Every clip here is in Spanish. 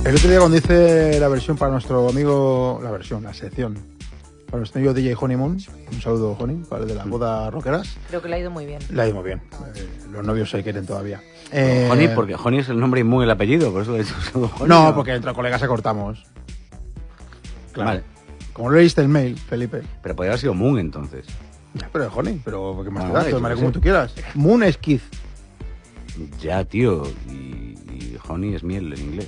El otro día cuando hice la versión para nuestro amigo, la sección, para nuestro amigo DJ Honeymoon, un saludo Honey, para el de las bodas rockeras. Creo que le ha ido muy bien. Le ha ido muy bien, los novios se quieren todavía. Honey, porque Honey es el nombre y Moon el apellido, por eso le he dicho Honey. No, porque entre colegas acortamos. Claro. Vale. Como lo leíste el mail, Felipe. Pero podría haber sido Moon entonces. Ya, pero es Honey, pero ¿qué más te Vale, da? Tomaré como tú quieras. Moon es Keith. Ya, tío, y Honey es miel en inglés.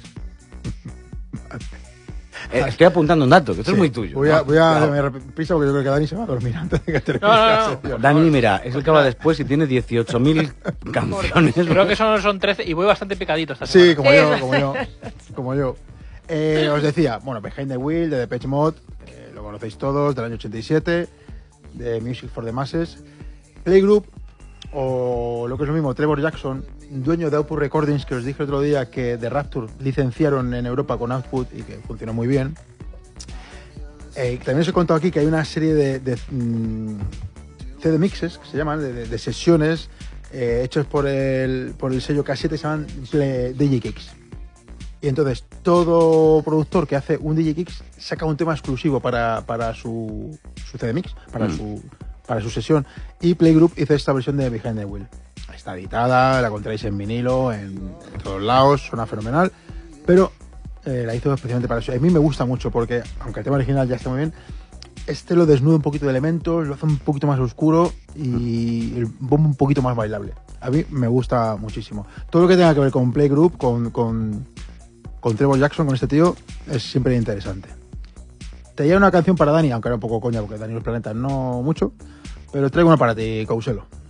Estoy apuntando un dato, que esto es muy tuyo. Voy a darme prisa porque yo creo que Dani se va a dormir antes de que termine la sección. Dani, mira, es el que habla después y tiene 18.000 canciones. Creo que son 13 y voy bastante picadito esta Sí, semana. como yo. Os decía, bueno, Behind the Wheel, de Depeche Mode, lo conocéis todos, del año 87, de Music for the Masses. Playgroup, o lo que es lo mismo, Trevor Jackson, dueño de Output Recordings, que os dije el otro día que The Rapture licenciaron en Europa con Output y que funcionó muy bien. También os he contado aquí que hay una serie de CD mixes, que se llaman, de sesiones hechos por el sello K7, que se llaman DJ Kicks. Y entonces todo productor que hace un DJ Kicks saca un tema exclusivo para su CD mix, para su sesión. Y Playgroup hizo esta versión de Behind the Wheel. Está editada, la encontráis en vinilo, en todos lados, suena fenomenal, pero la hizo especialmente para eso. A mí me gusta mucho porque, aunque el tema original ya está muy bien, lo desnuda un poquito de elementos, lo hace un poquito más oscuro y el bombo un poquito más bailable. A mí me gusta muchísimo. Todo lo que tenga que ver con Playgroup, con Trevor Jackson, con este tío, es siempre interesante. Te llevo una canción para Dani, aunque era un poco coña porque Dani los planetas no mucho, pero traigo una para ti, Couselo.